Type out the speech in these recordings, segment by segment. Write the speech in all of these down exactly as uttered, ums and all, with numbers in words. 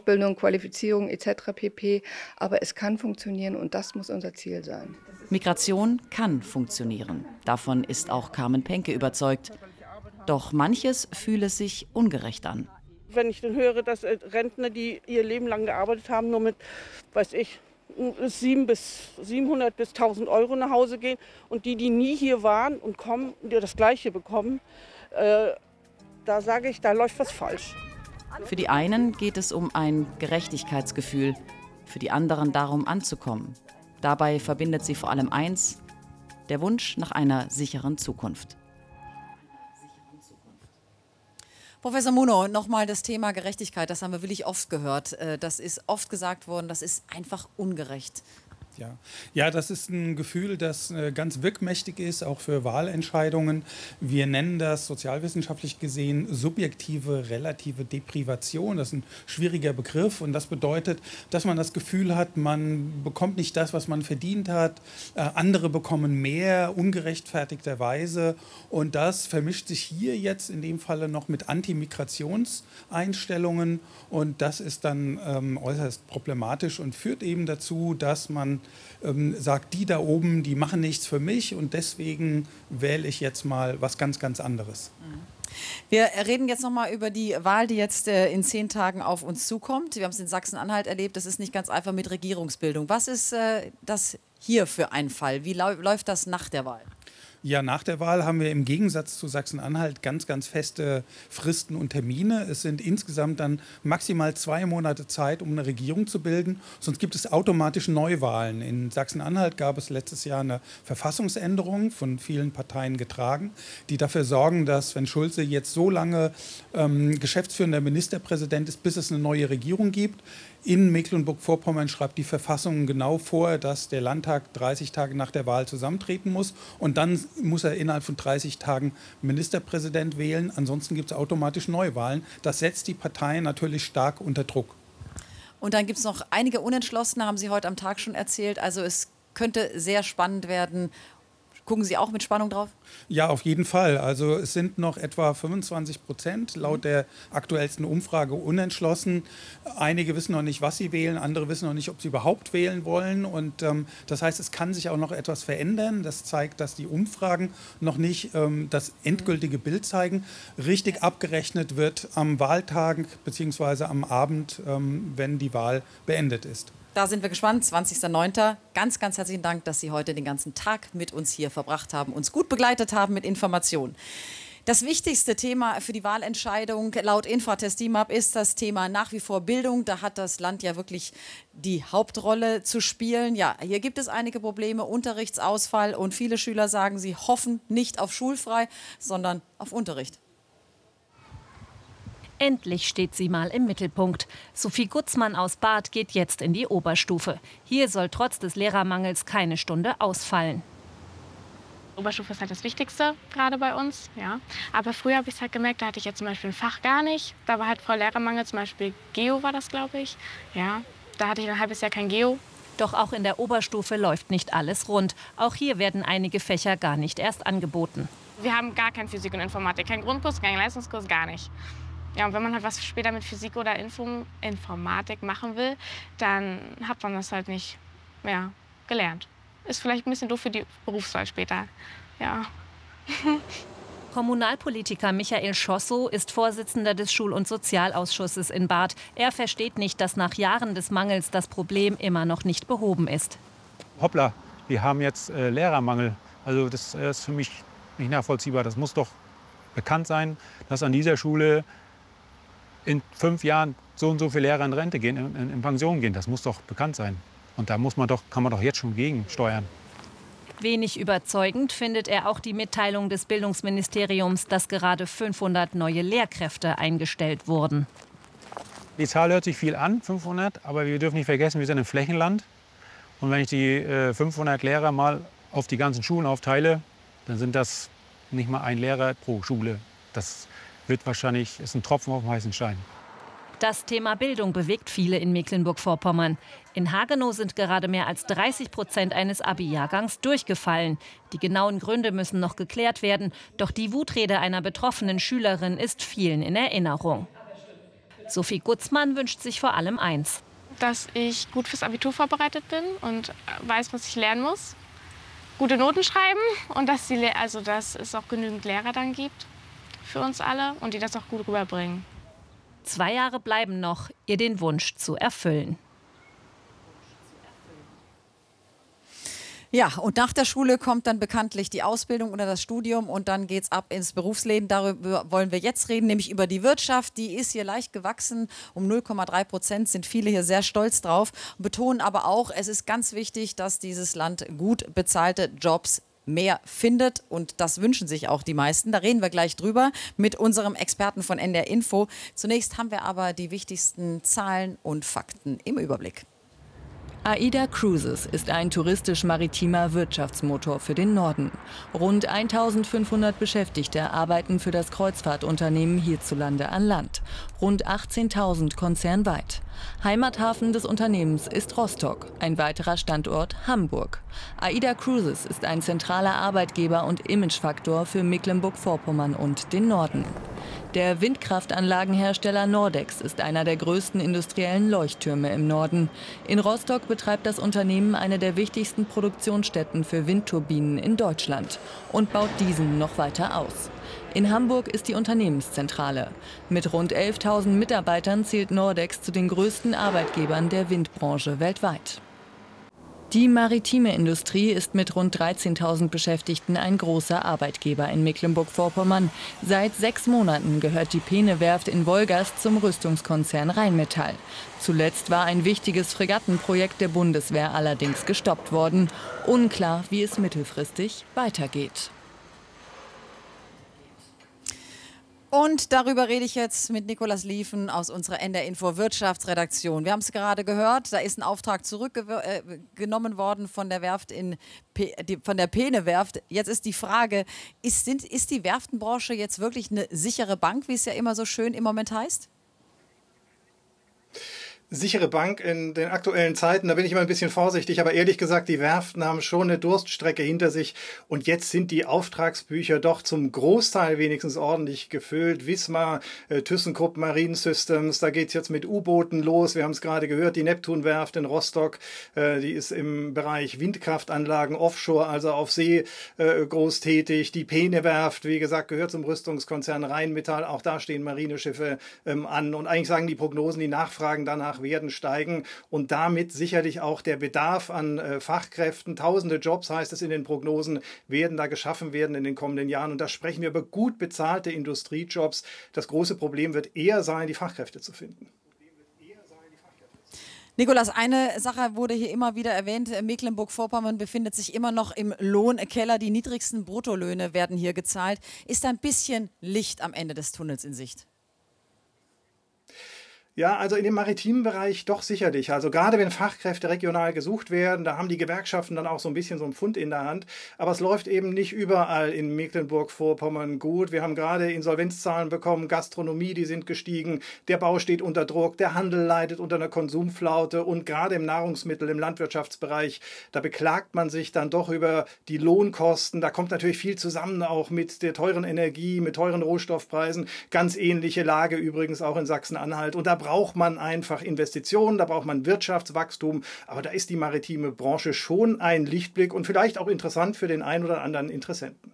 Fortbildung, Qualifizierung et cetera pp. Aber es kann funktionieren und das muss unser Ziel sein. Migration kann funktionieren. Davon ist auch Carmen Penke überzeugt. Doch manches fühle sich ungerecht an. Wenn ich dann höre, dass Rentner, die ihr Leben lang gearbeitet haben, nur mit, weiß ich, sieben bis siebenhundert bis tausend Euro nach Hause gehen und die, die nie hier waren und kommen, die das Gleiche bekommen, äh, da sage ich, da läuft was falsch. Für die einen geht es um ein Gerechtigkeitsgefühl, für die anderen darum anzukommen. Dabei verbindet sie vor allem eins: der Wunsch nach einer sicheren Zukunft. Professor Munoz, nochmal das Thema Gerechtigkeit, das haben wir wirklich oft gehört. Das ist oft gesagt worden, das ist einfach ungerecht. Ja. ja, das ist ein Gefühl, das äh, ganz wirkmächtig ist, auch für Wahlentscheidungen. Wir nennen das sozialwissenschaftlich gesehen subjektive relative Deprivation. Das ist ein schwieriger Begriff und das bedeutet, dass man das Gefühl hat, man bekommt nicht das, was man verdient hat. Äh, andere bekommen mehr, ungerechtfertigterweise. Und das vermischt sich hier jetzt in dem Falle noch mit Antimigrationseinstellungen. Und das ist dann ähm, äußerst problematisch und führt eben dazu, dass man ähm, sagt, die da oben, die machen nichts für mich und deswegen wähle ich jetzt mal was ganz, ganz anderes. Wir reden jetzt noch mal über die Wahl, die jetzt äh, in zehn Tagen auf uns zukommt. Wir haben es in Sachsen-Anhalt erlebt, das ist nicht ganz einfach mit Regierungsbildung. Was ist äh, das hier für ein Fall? Wie lau- läuft das nach der Wahl? Ja, nach der Wahl haben wir im Gegensatz zu Sachsen-Anhalt ganz, ganz feste Fristen und Termine. Es sind insgesamt dann maximal zwei Monate Zeit, um eine Regierung zu bilden. Sonst gibt es automatisch Neuwahlen. In Sachsen-Anhalt gab es letztes Jahr eine Verfassungsänderung, von vielen Parteien getragen, die dafür sorgen, dass, wenn Schulze jetzt so lange ähm, geschäftsführender Ministerpräsident ist, bis es eine neue Regierung gibt, in Mecklenburg-Vorpommern schreibt die Verfassung genau vor, dass der Landtag dreißig Tage nach der Wahl zusammentreten muss. Und dann muss er innerhalb von dreißig Tagen Ministerpräsident wählen. Ansonsten gibt es automatisch Neuwahlen. Das setzt die Parteien natürlich stark unter Druck. Und dann gibt es noch einige Unentschlossene, haben Sie heute am Tag schon erzählt. Also es könnte sehr spannend werden. Gucken Sie auch mit Spannung drauf? Ja, auf jeden Fall. Also es sind noch etwa fünfundzwanzig Prozent laut der aktuellsten Umfrage unentschlossen. Einige wissen noch nicht, was sie wählen, andere wissen noch nicht, ob sie überhaupt wählen wollen. Und ähm, das heißt, es kann sich auch noch etwas verändern. Das zeigt, dass die Umfragen noch nicht ähm, das endgültige Bild zeigen. Richtig abgerechnet wird am Wahltag bzw. am Abend, ähm, wenn die Wahl beendet ist. Da sind wir gespannt, zwanzigster neunter Ganz, ganz herzlichen Dank, dass Sie heute den ganzen Tag mit uns hier verbracht haben, uns gut begleitet haben mit Informationen. Das wichtigste Thema für die Wahlentscheidung laut Infratest D I M A P ist das Thema nach wie vor Bildung. Da hat das Land ja wirklich die Hauptrolle zu spielen. Ja, hier gibt es einige Probleme, Unterrichtsausfall und viele Schüler sagen, sie hoffen nicht auf schulfrei, sondern auf Unterricht. Endlich steht sie mal im Mittelpunkt. Sophie Gutzmann aus Barth geht jetzt in die Oberstufe. Hier soll trotz des Lehrermangels keine Stunde ausfallen. Oberstufe ist halt das Wichtigste, gerade bei uns. Ja. Aber früher habe ich es halt gemerkt, da hatte ich jetzt zum Beispiel ein Fach gar nicht. Da war halt voll Lehrermangel, zum Beispiel Geo war das, glaube ich. Ja, da hatte ich ein halbes Jahr kein Geo. Doch auch in der Oberstufe läuft nicht alles rund. Auch hier werden einige Fächer gar nicht erst angeboten. Wir haben gar kein Physik und Informatik, kein Grundkurs, kein Leistungskurs, gar nicht. Ja, und wenn man halt was später mit Physik oder Info Informatik machen will, dann hat man das halt nicht mehr gelernt. Ist vielleicht ein bisschen doof für die Berufswahl später. Ja. Kommunalpolitiker Michael Schossow ist Vorsitzender des Schul- und Sozialausschusses in Barth. Er versteht nicht, dass nach Jahren des Mangels das Problem immer noch nicht behoben ist. Hoppla, wir haben jetzt äh, Lehrermangel. Also das äh, ist für mich nicht nachvollziehbar. Das muss doch bekannt sein, dass an dieser Schule in fünf Jahren so und so viele Lehrer in Rente gehen, in, in Pension gehen. Das muss doch bekannt sein. Und da muss man doch, kann man doch jetzt schon gegensteuern. Wenig überzeugend findet er auch die Mitteilung des Bildungsministeriums, dass gerade fünfhundert neue Lehrkräfte eingestellt wurden. Die Zahl hört sich viel an, fünfhundert, aber wir dürfen nicht vergessen, wir sind im Flächenland. Und wenn ich die äh, fünfhundert Lehrer mal auf die ganzen Schulen aufteile, dann sind das nicht mal ein Lehrer pro Schule. Das wird wahrscheinlich, ist ein Tropfen auf dem heißen Stein. Das Thema Bildung bewegt viele in Mecklenburg-Vorpommern. In Hagenow sind gerade mehr als dreißig Prozent eines Abi-Jahrgangs durchgefallen. Die genauen Gründe müssen noch geklärt werden. Doch die Wutrede einer betroffenen Schülerin ist vielen in Erinnerung. Sophie Gutzmann wünscht sich vor allem eins: Dass ich gut fürs Abitur vorbereitet bin und weiß, was ich lernen muss. Gute Noten schreiben und dass, die, also dass es auch genügend Lehrer dann gibt für uns alle und die das auch gut rüberbringen. Zwei Jahre bleiben noch, ihr den Wunsch zu erfüllen. Ja, und nach der Schule kommt dann bekanntlich die Ausbildung oder das Studium und dann geht's ab ins Berufsleben. Darüber wollen wir jetzt reden, nämlich über die Wirtschaft. Die ist hier leicht gewachsen, um null Komma drei Prozent, sind viele hier sehr stolz drauf. Betonen aber auch, es ist ganz wichtig, dass dieses Land gut bezahlte Jobs mehr findet und das wünschen sich auch die meisten. Da reden wir gleich drüber mit unserem Experten von N D R Info. Zunächst haben wir aber die wichtigsten Zahlen und Fakten im Überblick. AIDA Cruises ist ein touristisch-maritimer Wirtschaftsmotor für den Norden. Rund eintausendfünfhundert Beschäftigte arbeiten für das Kreuzfahrtunternehmen hierzulande an Land. Rund achtzehntausend konzernweit. Heimathafen des Unternehmens ist Rostock, ein weiterer Standort Hamburg. AIDA Cruises ist ein zentraler Arbeitgeber und Imagefaktor für Mecklenburg-Vorpommern und den Norden. Der Windkraftanlagenhersteller Nordex ist einer der größten industriellen Leuchttürme im Norden. In Rostock betreibt das Unternehmen eine der wichtigsten Produktionsstätten für Windturbinen in Deutschland und baut diesen noch weiter aus. In Hamburg ist die Unternehmenszentrale. Mit rund elftausend Mitarbeitern zählt Nordex zu den größten Arbeitgebern der Windbranche weltweit. Die maritime Industrie ist mit rund dreizehntausend Beschäftigten ein großer Arbeitgeber in Mecklenburg-Vorpommern. Seit sechs Monaten gehört die Peene-Werft in Wolgast zum Rüstungskonzern Rheinmetall. Zuletzt war ein wichtiges Fregattenprojekt der Bundeswehr allerdings gestoppt worden. Unklar, wie es mittelfristig weitergeht. Und darüber rede ich jetzt mit Nicolas Lieven aus unserer N D R Info Wirtschaftsredaktion. Wir haben es gerade gehört, da ist ein Auftrag zurückgenommen worden von der Werft in P die, von der Peene-Werft. Jetzt ist die Frage, ist, sind, ist die Werftenbranche jetzt wirklich eine sichere Bank, wie es ja immer so schön im Moment heißt? Sichere Bank in den aktuellen Zeiten, da bin ich immer ein bisschen vorsichtig, aber ehrlich gesagt, die Werften haben schon eine Durststrecke hinter sich und jetzt sind die Auftragsbücher doch zum Großteil wenigstens ordentlich gefüllt. Wismar, äh, ThyssenKrupp Marine Systems, da geht's jetzt mit U-Booten los, wir haben es gerade gehört, die Neptunwerft in Rostock, äh, die ist im Bereich Windkraftanlagen offshore, also auf See äh, groß tätig. Die Peene-Werft, wie gesagt, gehört zum Rüstungskonzern Rheinmetall, auch da stehen Marineschiffe ähm, an und eigentlich sagen die Prognosen, die Nachfragen danach werden steigen und damit sicherlich auch der Bedarf an äh, Fachkräften. Tausende Jobs, heißt es in den Prognosen, werden da geschaffen werden in den kommenden Jahren. Und da sprechen wir über gut bezahlte Industriejobs. Das große Problem wird eher sein, die Fachkräfte zu finden. Nicolas, eine Sache wurde hier immer wieder erwähnt. Mecklenburg-Vorpommern befindet sich immer noch im Lohnkeller. Die niedrigsten Bruttolöhne werden hier gezahlt. Ist ein bisschen Licht am Ende des Tunnels in Sicht? Ja, also in dem maritimen Bereich doch sicherlich. Also gerade wenn Fachkräfte regional gesucht werden, da haben die Gewerkschaften dann auch so ein bisschen so einen Pfund in der Hand. Aber es läuft eben nicht überall in Mecklenburg-Vorpommern gut. Wir haben gerade Insolvenzzahlen bekommen, Gastronomie, die sind gestiegen, der Bau steht unter Druck, der Handel leidet unter einer Konsumflaute und gerade im Nahrungsmittel-, im Landwirtschaftsbereich, da beklagt man sich dann doch über die Lohnkosten. Da kommt natürlich viel zusammen auch mit der teuren Energie, mit teuren Rohstoffpreisen. Ganz ähnliche Lage übrigens auch in Sachsen-Anhalt. Und da braucht man einfach Investitionen, da braucht man Wirtschaftswachstum, aber da ist die maritime Branche schon ein Lichtblick und vielleicht auch interessant für den einen oder anderen Interessenten.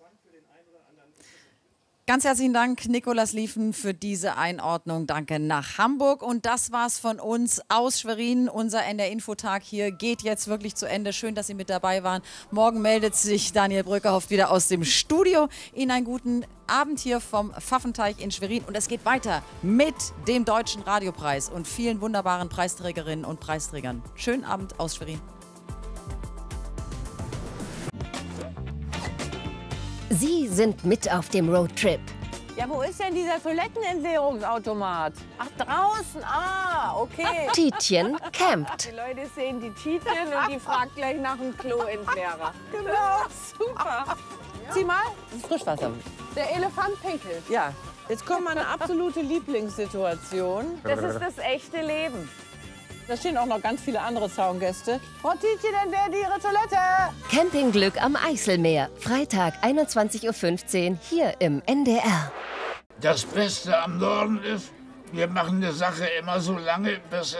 Ganz herzlichen Dank, Nicolas Lieven, für diese Einordnung. Danke nach Hamburg. Und das war's von uns aus Schwerin. Unser N D R-Infotag hier geht jetzt wirklich zu Ende. Schön, dass Sie mit dabei waren. Morgen meldet sich Daniel Bröckerhoff wieder aus dem Studio. Ihnen einen guten Abend hier vom Pfaffenteich in Schwerin. Und es geht weiter mit dem Deutschen Radiopreis und vielen wunderbaren Preisträgerinnen und Preisträgern. Schönen Abend aus Schwerin. Sie sind mit auf dem Roadtrip. Ja, wo ist denn dieser Toilettenentleerungsautomat? Ach, draußen. Ah, okay. Tietjen campt. Die Leute sehen die Tietjen und die fragt gleich nach dem Kloentleerer. Genau, super. Ja. Sieh mal. Das ist Frischwasser. Der Elefant pinkelt. Ja, jetzt kommt meine absolute Lieblingssituation. Das ist das echte Leben. Da stehen auch noch ganz viele andere Zaungäste. Frau Tietjen, entleert Ihre Toilette. Campingglück am Eiselmeer. Freitag, einundzwanzig Uhr fünfzehn, hier im N D R. Das Beste am Norden ist, Wir machen eine Sache immer so lange, bis